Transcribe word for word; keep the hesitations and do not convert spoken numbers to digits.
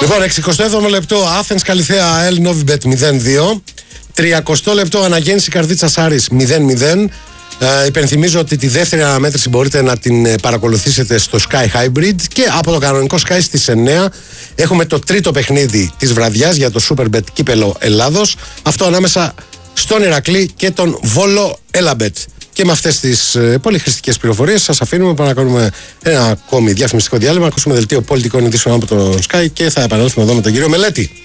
Λοιπόν, εξηκοστό έβδομο λεπτό Athens Καλιθέα Ελ Novibet μηδέν δύο. τριακοστό λεπτό Αναγέννηση Καρδίτσας Άρης μηδέν μηδέν. Ε, υπενθυμίζω ότι τη δεύτερη αναμέτρηση μπορείτε να την ε, παρακολουθήσετε στο Sky Hybrid και από το κανονικό Sky στις εννιά έχουμε το τρίτο παιχνίδι της βραδιάς για το Superbet Κύπελλο Ελλάδος. Αυτό ανάμεσα στον Ηρακλή και τον Βόλο Έλαμπετ. Και με αυτές τις ε, πολύ χρηστικές πληροφορίες σας αφήνουμε para να κάνουμε ένα ακόμη διαφημιστικό διάλειμμα, ακούσουμε δελτίο πολιτικών ειδήσεων από το Sky και θα επανέλθουμε εδώ με τον κύριο Μελέτη.